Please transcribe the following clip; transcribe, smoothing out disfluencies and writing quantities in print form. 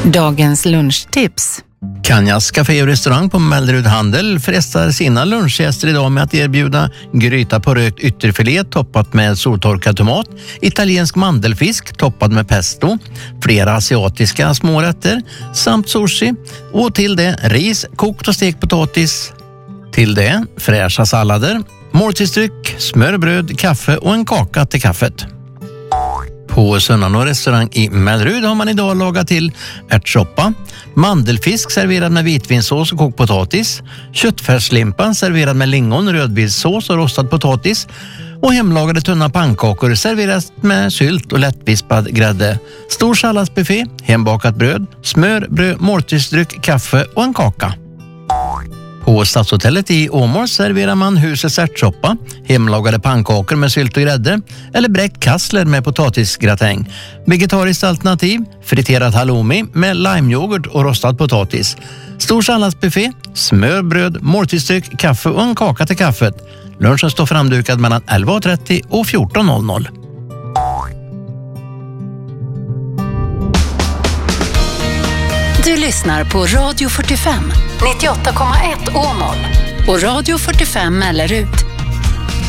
Dagens lunchtips. Kanjas Café och restaurang på Mellerud Handel frestar sina lunchgäster idag med att erbjuda gryta på rökt ytterfilé toppat med soltorkad tomat, italiensk mandelfisk toppad med pesto, flera asiatiska smårätter samt sushi och till det ris, kokt och stekt potatis. Till det fräscha sallader, måltidsdryck, smörbröd, kaffe och en kaka till kaffet. På Sunnanå restaurang i Mellerud har man idag lagat till ärtsoppa, mandelfisk serverad med vitvinsås och kokt potatis, köttfärslimpan serverad med lingon, rödvinssås och rostad potatis och hemlagade tunna pannkakor serveras med sylt och lättvispad grädde, stor salladsbuffé, hembakat bröd, smör, bröd, måltidsdryck, kaffe och en kaka. På Stadshotellet i Åmål serverar man husets ärtsoppa, hemlagade pannkakor med sylt och grädde eller bräckt kassler med potatisgratäng. Vegetariskt alternativ, friterad halloumi med limeyoghurt och rostad potatis. Stor salladsbuffé, smör, bröd, måltidsdryck, kaffe och en kaka till kaffet. Lunchen står framdukad mellan 11.30 och 14.00. Du lyssnar på Radio 45, 98,1 Åmål och Radio 45 Mellerud.